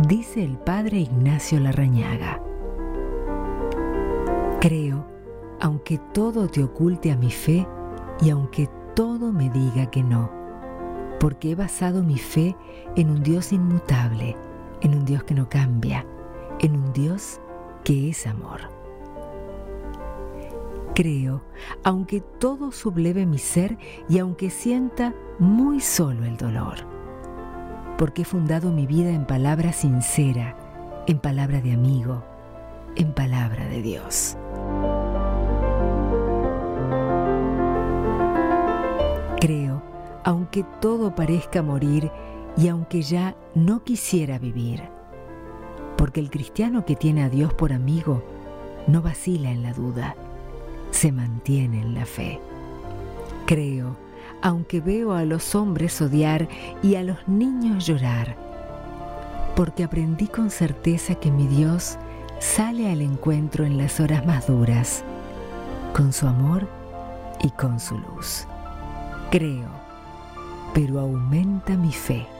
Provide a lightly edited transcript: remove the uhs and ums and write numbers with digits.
Dice el padre Ignacio Larrañaga: creo, aunque todo te oculte a mi fe y aunque todo me diga que no, porque he basado mi fe en un Dios inmutable, en un Dios que no cambia, en un Dios que es amor. Creo, aunque todo subleve mi ser y aunque sienta muy solo el dolor, porque he fundado mi vida en palabra sincera, en palabra de amigo, en palabra de Dios. Creo, aunque todo parezca morir y aunque ya no quisiera vivir, porque el cristiano que tiene a Dios por amigo no vacila en la duda, se mantiene en la fe. Creo, aunque veo a los hombres odiar y a los niños llorar, porque aprendí con certeza que mi Dios sale al encuentro en las horas más duras, con su amor y con su luz. Creo, pero aumenta mi fe.